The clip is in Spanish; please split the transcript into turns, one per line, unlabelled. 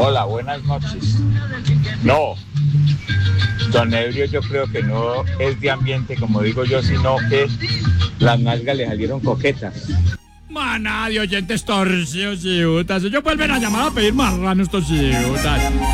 Hola, buenas noches. No, don Ebrio yo creo que no es de ambiente, como digo yo, sino que las nalgas le salieron coquetas.
Maná de oyentes torcidos, idiotas. Ellos vuelven a llamar a pedir marrano estos idiotas.